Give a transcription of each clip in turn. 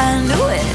I knew it.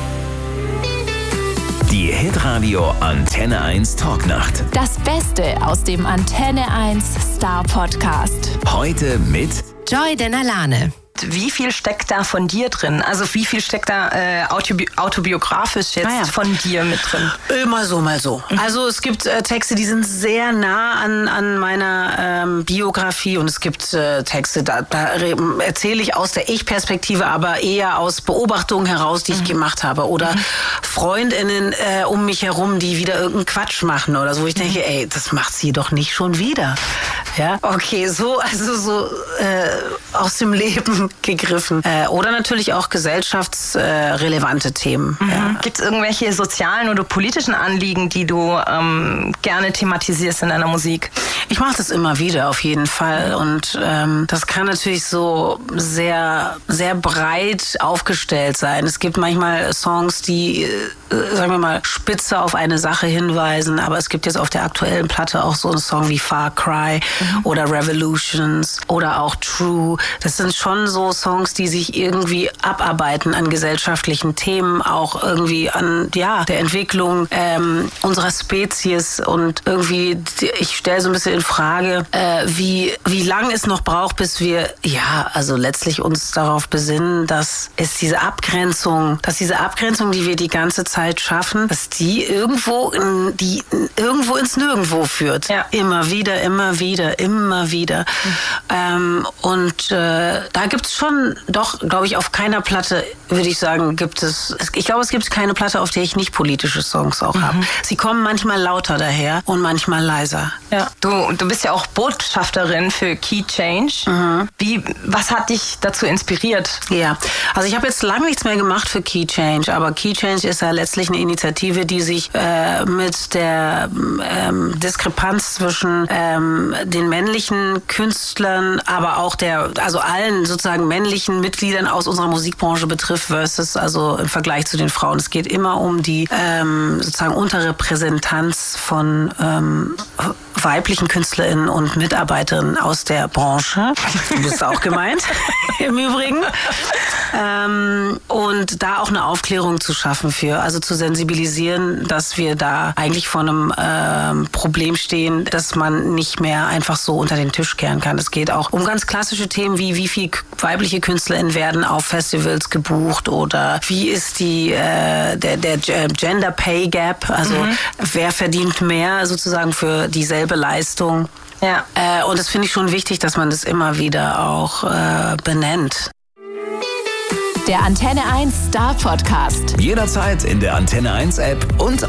Die Hitradio Antenne 1 Talknacht. Das Beste aus dem Antenne 1 Star Podcast. Heute mit Joy Denalane. Wie viel steckt da von dir drin? Also wie viel steckt da autobiografisch jetzt von dir mit drin? Mal so, mal so. Also es gibt Texte, die sind sehr nah an meiner Biografie, und es gibt Texte, da erzähle ich aus der Ich-Perspektive, aber eher aus Beobachtungen heraus, die ich gemacht habe. Oder FreundInnen um mich herum, die wieder irgendeinen Quatsch machen oder so. Wo ich denke, ey, das macht sie doch nicht schon wieder. Ja, okay, so aus dem Leben gegriffen. Oder natürlich auch gesellschaftsrelevante Themen. Ja. Gibt es irgendwelche sozialen oder politischen Anliegen, die du gerne thematisierst in deiner Musik? Ich mache das immer wieder, auf jeden Fall. Und das kann natürlich so sehr, sehr breit aufgestellt sein. Es gibt manchmal Songs, die, sagen wir mal, spitze auf eine Sache hinweisen. Aber es gibt jetzt auf der aktuellen Platte auch so einen Song wie Far Cry oder Revolutions oder auch True. Das sind schon so Songs, die sich irgendwie abarbeiten an gesellschaftlichen Themen, auch irgendwie an der Entwicklung unserer Spezies. Und irgendwie, ich stelle so ein bisschen in Frage, wie lang es noch braucht, bis wir also letztlich uns darauf besinnen, dass diese Abgrenzung, die wir die ganze Zeit schaffen, dass die irgendwo ins Nirgendwo führt. Ja. Immer wieder. Da gibt es schon, doch, glaube ich, auf keiner Platte, würde ich sagen, es gibt keine Platte, auf der ich nicht politische Songs auch habe. Sie kommen manchmal lauter daher und manchmal leiser. Ja. Du bist ja auch Botschafterin für Key Change. Was hat dich dazu inspiriert? Ja, also ich habe jetzt lange nichts mehr gemacht für Key Change, aber Key Change ist ja letztlich eine Initiative, die sich mit der Diskrepanz zwischen den männlichen Künstlern, aber auch allen sozusagen männlichen Mitgliedern aus unserer Musikbranche betrifft, versus also im Vergleich zu den Frauen. Es geht immer um die sozusagen Unterrepräsentanz von weiblichen KünstlerInnen und Mitarbeiterinnen aus der Branche. Du bist auch gemeint, im Übrigen. Und da auch eine Aufklärung zu schaffen also zu sensibilisieren, dass wir da eigentlich vor einem Problem stehen, dass man nicht mehr einfach so unter den Tisch kehren kann. Es geht auch um ganz klassische Themen wie viel weibliche KünstlerInnen werden auf Festivals gebucht oder wie ist der Gender Pay Gap, also wer verdient mehr sozusagen für dieselbe Leistung. Ja. Und das finde ich schon wichtig, dass man das immer wieder auch benennt. Der Antenne 1 Star Podcast. jederzeit in der Antenne 1 App und